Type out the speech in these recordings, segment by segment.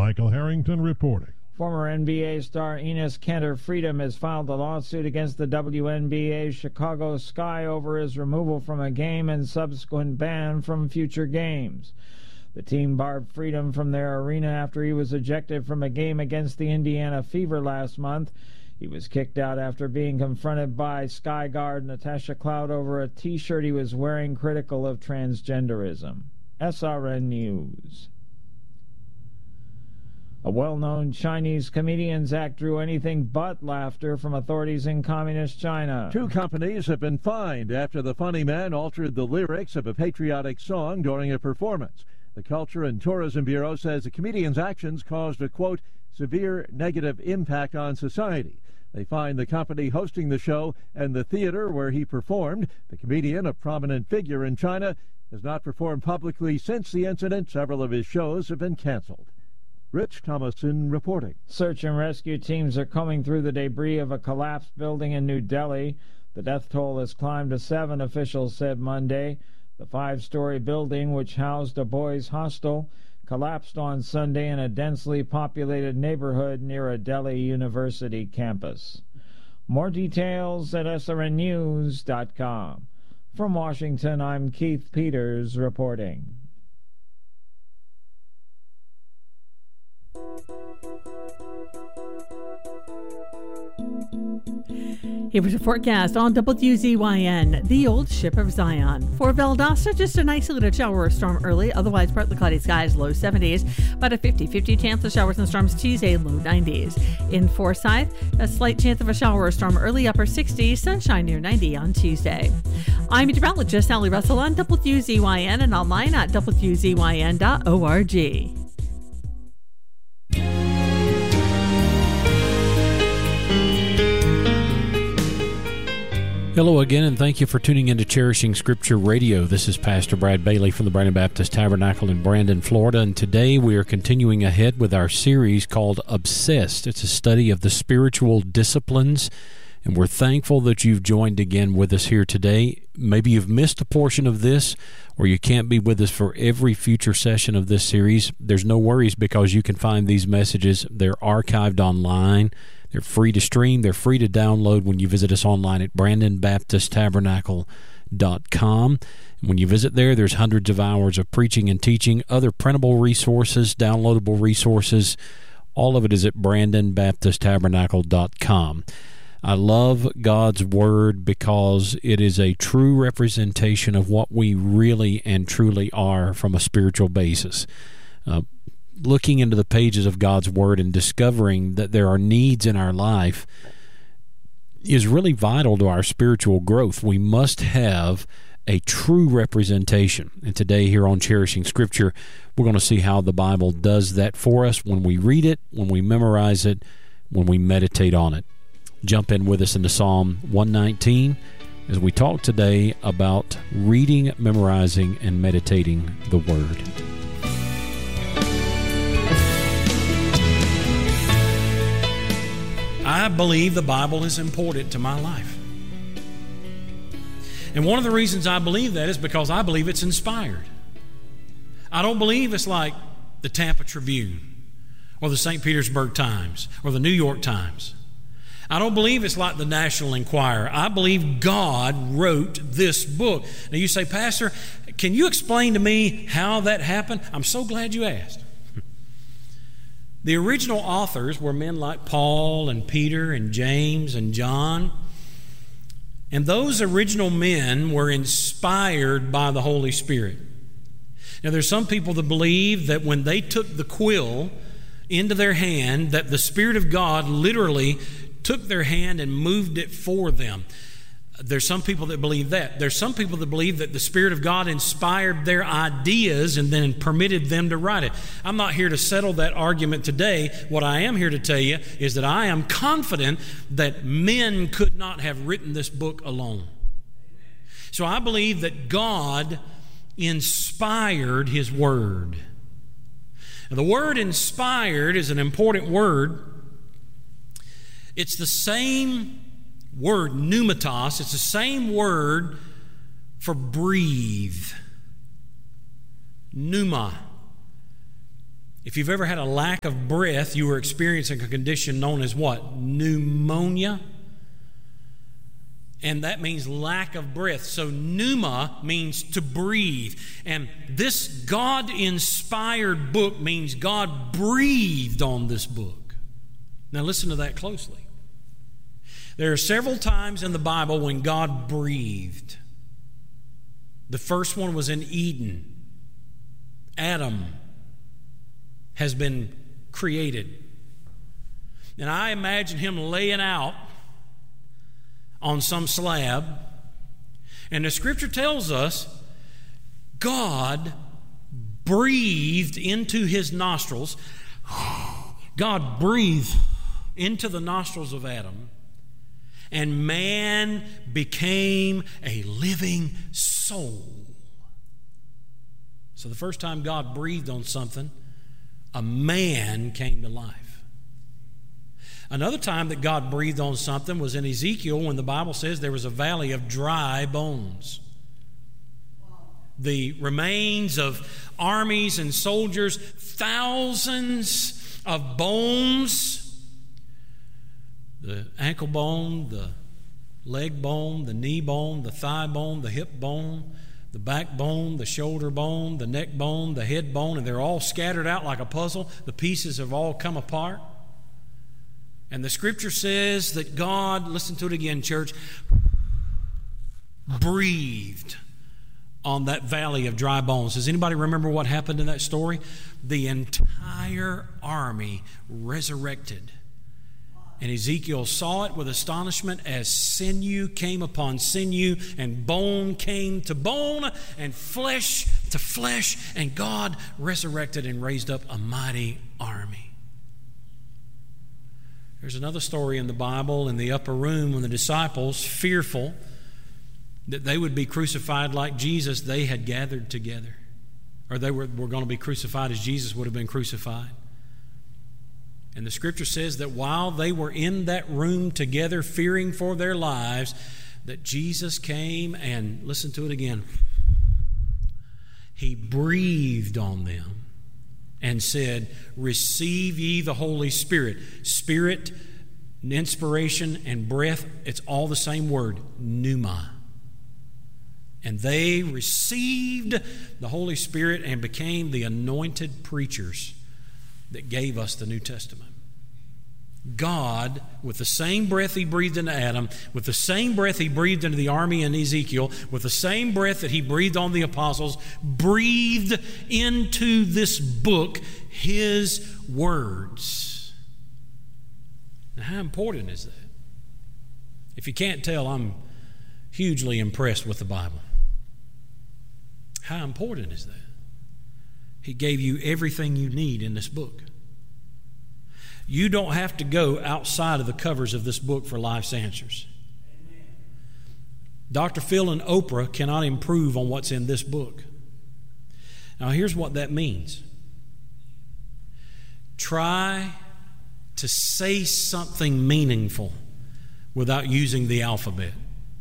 Michael Harrington reporting. Former NBA star Enes Kanter Freedom has filed a lawsuit against the WNBA's Chicago Sky over his removal from a game and subsequent ban from future games. The team barred Freedom from their arena after he was ejected from a game against the Indiana Fever last month. He was kicked out after being confronted by Sky guard Natasha Cloud over a T-shirt he was wearing critical of transgenderism. SRN News. A well-known Chinese comedian's act drew anything but laughter from authorities in communist China. 2 companies have been fined after the funny man altered the lyrics of a patriotic song during a performance. The Culture and Tourism Bureau says the comedian's actions caused a, quote, severe negative impact on society. They fined the company hosting the show and the theater where he performed. The comedian, a prominent figure in China, has not performed publicly since the incident. Several of his shows have been canceled. Rich Thomason reporting. Search and rescue teams are combing through the debris of a collapsed building in New Delhi. The death toll has climbed to 7, officials said Monday. The 5-story building, which housed a boys' hostel, collapsed on Sunday in a densely populated neighborhood near a Delhi University campus. More details at srnnews.com. From Washington, I'm Keith Peters reporting. Here was a forecast on WZYN, the old ship of Zion. For Valdosta, just an isolated shower or storm early, otherwise partly cloudy skies, low 70s, but a 50-50 chance of showers and storms Tuesday, low 90s. In Forsyth, a slight chance of a shower or storm early, upper 60s, sunshine near 90 on Tuesday. I'm meteorologist Sally Russell on WZYN and online at WZYN.org. Hello again, and thank you for tuning in to Cherishing Scripture Radio. This is Pastor Brad Bailey from the Brandon Baptist Tabernacle in Brandon, Florida, and today we are continuing ahead with our series called Obsessed. It's a study of the spiritual disciplines, and we're thankful that you've joined again with us here today. Maybe you've missed a portion of this, or you can't be with us for every future session of this series. There's no worries, because you can find these messages. They're archived online. They're free to stream. They're free to download when you visit us online at BrandonBaptistTabernacle.com. When you visit there, there's hundreds of hours of preaching and teaching, other printable resources, downloadable resources. All of it is at BrandonBaptistTabernacle.com. I love God's Word because it is a true representation of what we really and truly are from a spiritual basis. Looking into the pages of God's Word and discovering that there are needs in our life is really vital to our spiritual growth. We must have a true representation. And today here on Cherishing Scripture, we're going to see how the Bible does that for us when we read it, when we memorize it, when we meditate on it. Jump in with us into Psalm 119 as we talk today about reading, memorizing, and meditating the Word. I believe the Bible is important to my life. And one of the reasons I believe that is because I believe it's inspired. I don't believe it's like the Tampa Tribune or the St. Petersburg Times or the New York Times. I don't believe it's like the National Enquirer. I believe God wrote this book. Now you say, Pastor, can you explain to me how that happened? I'm so glad you asked. The original authors were men like Paul and Peter and James and John. And those original men were inspired by the Holy Spirit. Now there's some people that believe that when they took the quill into their hand, that the Spirit of God literally took their hand and moved it for them. There's some people that believe that. There's some people that believe that the Spirit of God inspired their ideas and then permitted them to write it. I'm not here to settle that argument today. What I am here to tell you is that I am confident that men could not have written this book alone. So I believe that God inspired His Word. Now, the word inspired is an important word. It's the same word, pneumatos. It's the same word for breathe. Pneuma. If you've ever had a lack of breath, you were experiencing a condition known as what? Pneumonia. And that means lack of breath. So pneuma means to breathe. And this God-inspired book means God breathed on this book. Now listen to that closely. There are several times in the Bible when God breathed. The first one was in Eden. Adam has been created. And I imagine him laying out on some slab. And the Scripture tells us God breathed into his nostrils. God breathed into the nostrils of Adam. And man became a living soul. So the first time God breathed on something, a man came to life. Another time that God breathed on something was in Ezekiel when the Bible says there was a valley of dry bones. The remains of armies and soldiers, thousands of bones, the ankle bone, the leg bone, the knee bone, the thigh bone, the hip bone, the backbone, the shoulder bone, the neck bone, the head bone, and they're all scattered out like a puzzle. The pieces have all come apart. And the Scripture says that God, listen to it again, church, breathed on that valley of dry bones. Does anybody remember what happened in that story? The entire army resurrected. And Ezekiel saw it with astonishment as sinew came upon sinew and bone came to bone and flesh to flesh, and God resurrected and raised up a mighty army. There's another story in the Bible in the upper room when the disciples, fearful that they would be crucified like Jesus, they had gathered together. Or they were going to be crucified as Jesus would have been crucified. And the Scripture says that while they were in that room together, fearing for their lives, that Jesus came and, listen to it again, He breathed on them and said, receive ye the Holy Spirit. Spirit, inspiration, and breath, it's all the same word, pneuma. And they received the Holy Spirit and became the anointed preachers that gave us the New Testament. God, with the same breath He breathed into Adam, with the same breath He breathed into the army in Ezekiel, with the same breath that He breathed on the apostles, breathed into this book His words. Now, how important is that? If you can't tell, I'm hugely impressed with the Bible. How important is that? He gave you everything you need in this book. You don't have to go outside of the covers of this book for life's answers. Amen. Dr. Phil and Oprah cannot improve on what's in this book. Now, here's what that means. Try to say something meaningful without using the alphabet.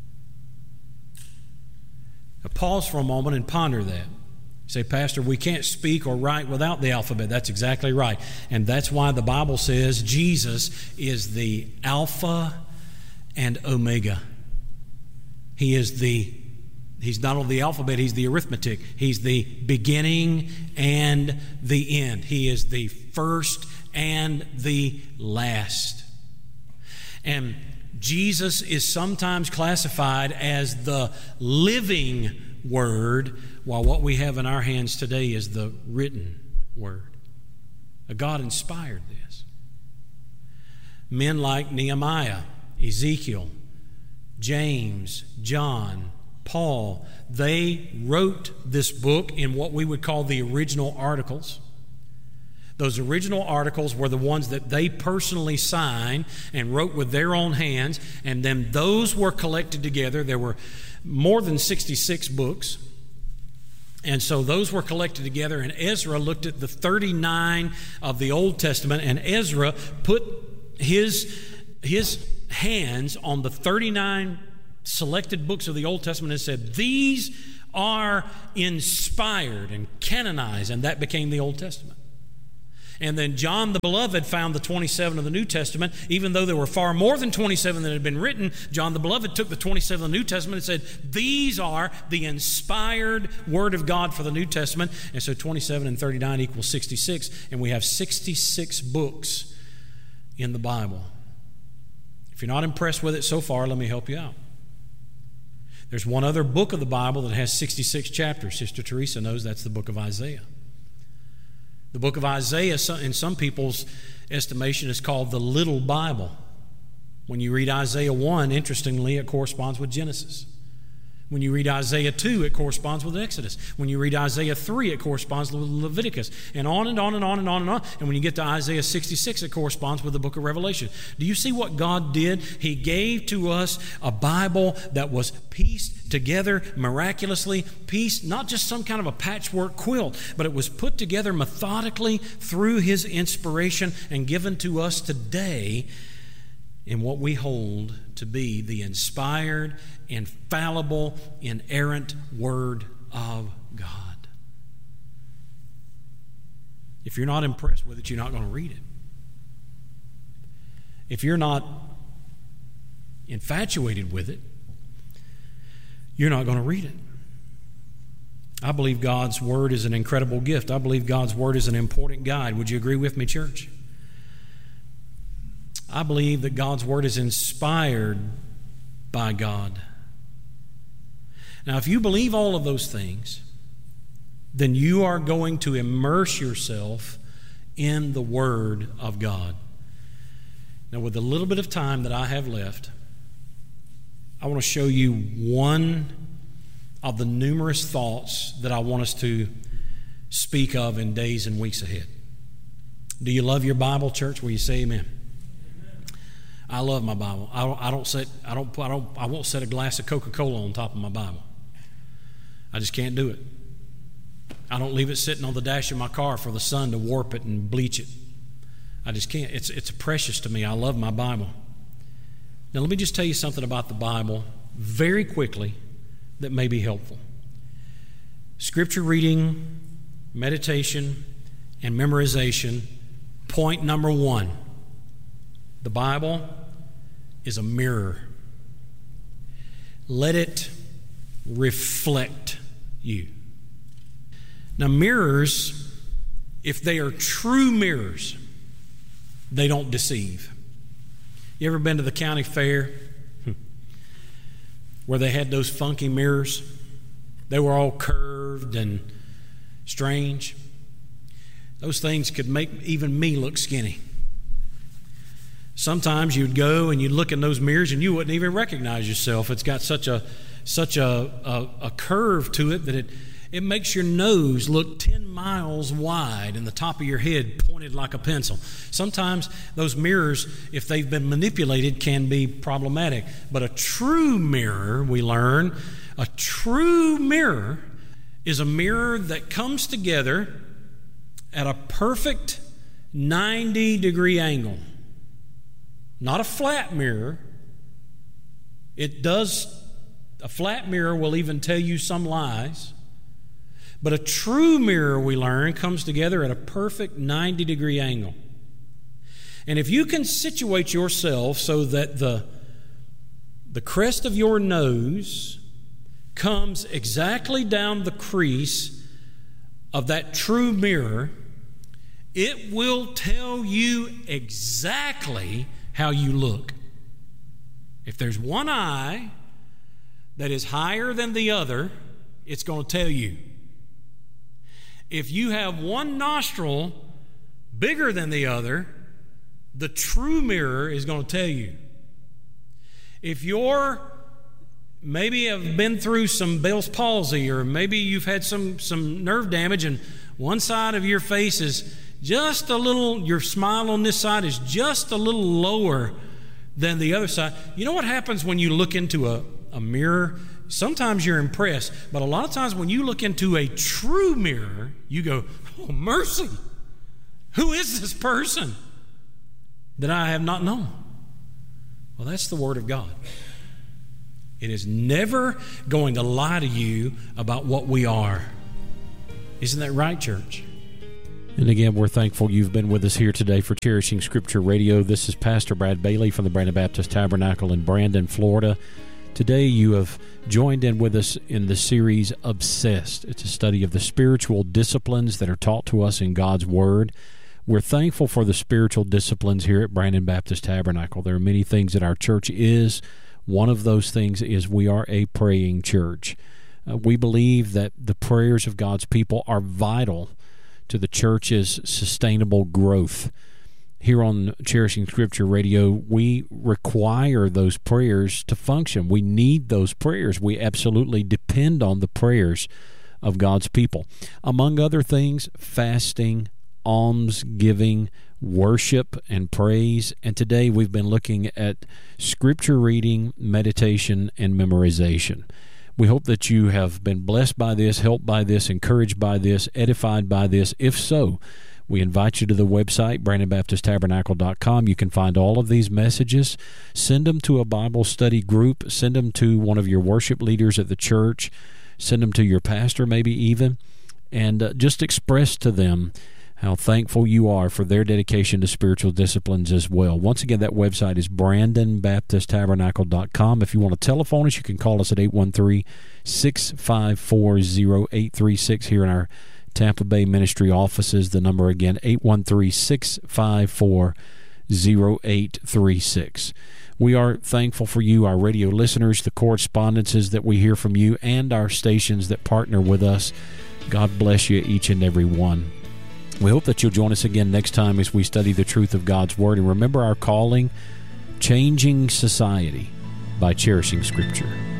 Now, pause for a moment and ponder that. Say, Pastor, we can't speak or write without the alphabet. That's exactly right. And that's why the Bible says Jesus is the Alpha and Omega. He's not only the alphabet, He's the arithmetic. He's the beginning and the end. He is the first and the last. And Jesus is sometimes classified as the living Word, while what we have in our hands today is the written Word. God inspired this. Men like Nehemiah, Ezekiel, James, John, Paul, they wrote this book in what we would call the original articles. Those original articles were the ones that they personally signed and wrote with their own hands, and then those were collected together. There were more than 66 books, and so those were collected together, and Ezra looked at the 39 of the Old Testament, and Ezra put his hands on the 39 selected books of the Old Testament and said, these are inspired and canonized, and that became the Old Testament. And then John the Beloved found the 27 of the New Testament. Even though there were far more than 27 that had been written, John the Beloved took the 27 of the New Testament and said, these are the inspired Word of God for the New Testament. And so 27 and 39 equals 66. And we have 66 books in the Bible. If you're not impressed with it so far, let me help you out. There's one other book of the Bible that has 66 chapters. Sister Teresa knows that's the book of Isaiah. The book of Isaiah, in some people's estimation, is called the Little Bible. When you read Isaiah 1, interestingly, it corresponds with Genesis. When you read Isaiah 2, it corresponds with Exodus. When you read Isaiah 3, it corresponds with Leviticus. And on and on and on and on and on. And when you get to Isaiah 66, it corresponds with the book of Revelation. Do you see what God did? He gave to us a Bible that was pieced together miraculously, pieced, not just some kind of a patchwork quilt, but it was put together methodically through His inspiration and given to us today in what we hold to be the inspired, infallible, inerrant Word of God. If you're not impressed with it, you're not going to read it. If you're not infatuated with it, you're not going to read it. I believe God's Word is an incredible gift. I believe God's Word is an important guide. Would you agree with me, church? I believe that God's Word is inspired by God. Now, if you believe all of those things, then you are going to immerse yourself in the Word of God. Now, with the little bit of time that I have left, I want to show you one of the numerous thoughts that I want us to speak of in days and weeks ahead. Do you love your Bible, church? Will you say amen? I love my Bible. I won't set a glass of Coca-Cola on top of my Bible. I just can't do it. I don't leave it sitting on the dash of my car for the sun to warp it and bleach it. I just can't. It's precious to me. I love my Bible. Now, let me just tell you something about the Bible very quickly that may be helpful. Scripture reading, meditation, and memorization. Point number 1. The Bible is a mirror. Let it reflect you. Now, mirrors, if they are true mirrors, they don't deceive. You ever been to the county fair where they had those funky mirrors? They were all curved and strange. Those things could make even me look skinny. Sometimes you'd go and you'd look in those mirrors and you wouldn't even recognize yourself. It's got such a curve to it that it makes your nose look 10 miles wide and the top of your head pointed like a pencil. Sometimes those mirrors, if they've been manipulated, can be problematic. But a true mirror, we learn, a true mirror is a mirror that comes together at a perfect 90-degree angle. Not a flat mirror. A flat mirror will even tell you some lies. But a true mirror, we learn, comes together at a perfect 90-degree angle. And if you can situate yourself so that the crest of your nose comes exactly down the crease of that true mirror, it will tell you exactly how you look. If there's one eye that is higher than the other, it's going to tell you. If you have one nostril bigger than the other, the true mirror is going to tell you. If you're maybe have been through some Bell's palsy, or maybe you've had some nerve damage and one side of your face is just a little, your smile on this side is just a little lower than the other side. You know what happens when you look into a mirror? Sometimes you're impressed, but a lot of times when you look into a true mirror, you go, oh, mercy. Who is this person that I have not known? Well, that's the Word of God. It is never going to lie to you about what we are. Isn't that right, church? And again, we're thankful you've been with us here today for Cherishing Scripture Radio. This is Pastor Brad Bailey from the Brandon Baptist Tabernacle in Brandon, Florida. Today you have joined in with us in the series Obsessed. It's a study of the spiritual disciplines that are taught to us in God's Word. We're thankful for the spiritual disciplines here at Brandon Baptist Tabernacle. There are many things that our church is. One of those things is we are a praying church. We believe that the prayers of God's people are vital to the church's sustainable growth. Here on Cherishing Scripture Radio, we require those prayers to function. We need those prayers. We absolutely depend on the prayers of God's people. Among other things, fasting, almsgiving, worship, and praise. And today we've been looking at Scripture reading, meditation, and memorization. We hope that you have been blessed by this, helped by this, encouraged by this, edified by this. If so, we invite you to the website, BrandonBaptistTabernacle.com. You can find all of these messages. Send them to a Bible study group. Send them to one of your worship leaders at the church. Send them to your pastor, maybe even. And just express to them how thankful you are for their dedication to spiritual disciplines as well. Once again, that website is BrandonBaptistTabernacle.com. If you want to telephone us, you can call us at 813-654-0836 here in our Tampa Bay ministry offices. The number again, 813-654-0836. We are thankful for you, our radio listeners, the correspondences that we hear from you, and our stations that partner with us. God bless you, each and every one. We hope that you'll join us again next time as we study the truth of God's Word. And remember our calling, changing society by cherishing Scripture.